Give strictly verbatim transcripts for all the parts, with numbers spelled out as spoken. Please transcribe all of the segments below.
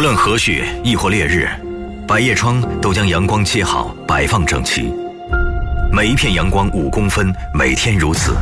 无论和煦亦或烈日，百叶窗都将阳光切好，摆放整齐。每一片阳光五公分，每天如此。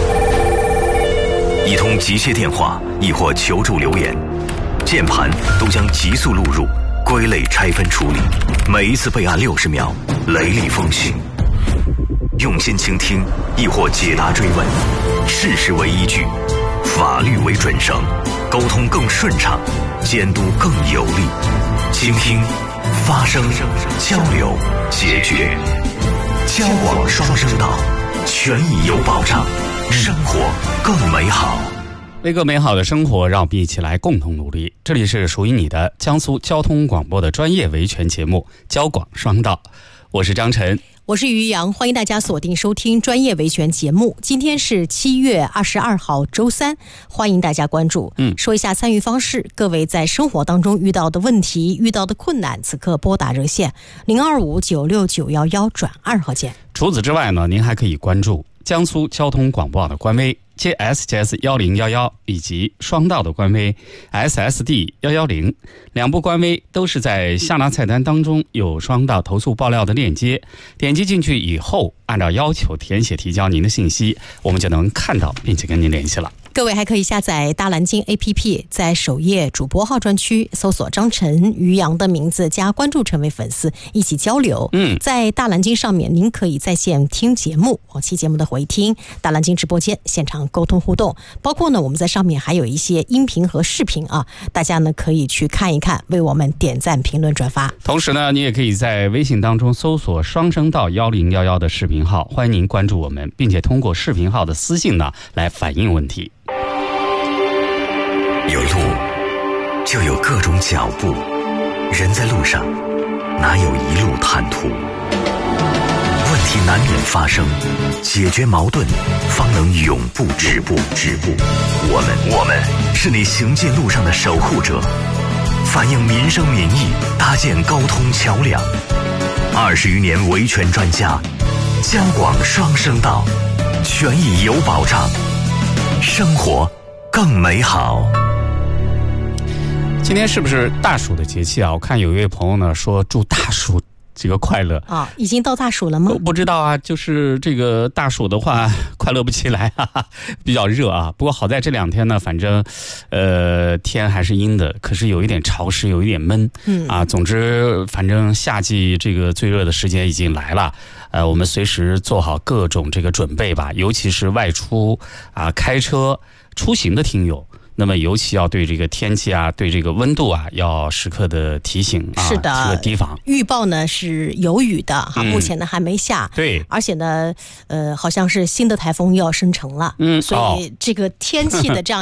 一通急切电话亦或求助留言，键盘都将急速录入，归类拆分处理。每一次备案六十秒，雷厉风行。用心倾听亦或解答追问，事实为依据，法律为准绳，沟通更顺畅，监督更有力。倾听、发声、交流、解决，交往双声道，权益有保障，生活更美好。 为更美好的生活，让我们一起来共同努力。这里是属于你的江苏交通广播的专业维权节目《交广双道》，我是张晨， 我是于洋，欢迎大家锁定收听专业维权节目。今天是七月二十二号周三，欢迎大家关注。嗯，说一下参与方式，各位在生活当中遇到的问题、遇到的困难，此刻拨打热线零二五九六九幺幺转二号键。 除此之外呢，您还可以关注江苏交通广播网的官微 J S J S 一零一一 以及双道的官微 S S D 一一零，两部官微都是在下拉菜单当中有双道投诉爆料的链接，点击进去以后，按照要求填写提交您的信息，我们就能看到并且跟您联系了。 各位还可以下载大蓝鲸 A P P， 在首页主播号专区搜索张晨、于洋的名字加关注，成为粉丝，一起交流。嗯，在大蓝鲸上面，您可以在线听节目，往期节目的回听，大蓝鲸直播间现场沟通互动，包括呢我们在上面还有一些音频和视频啊，大家呢可以去看一看，为我们点赞、评论、转发。 同时呢，你也可以在微信当中搜索双声道一零一一的视频号，欢迎您关注我们，并且通过视频号的私信呢来反映问题。 有路就有各种脚步，人在路上哪有一路坦途？问题难免发生，解决矛盾方能永不止步止步。我们我们是你行进路上的守护者，反映民生民意，搭建沟通桥梁。二十余年维权专家，交广双声道，权益有保障，生活更美好。 今天是不是大暑的节气啊？我看有一位朋友呢说祝大暑这个快乐啊，已经到大暑了吗？ 不知道啊，就是这个大暑的话，快乐不起来，哈哈，比较热啊。不过好在这两天呢，反正，呃，天还是阴的，可是有一点潮湿，有一点闷，嗯啊。总之，反正夏季这个最热的时间已经来了，呃，我们随时做好各种这个准备吧，尤其是外出啊、开车出行的听友。那么尤其要对这个天气啊，对这个温度啊，要时刻的提醒啊， 是的， 这个提防。 预报呢是有雨的哈、嗯，目前呢还没下。 对， 而且呢，呃，好像是新的台风又要生成了。嗯，所以这个天气的这样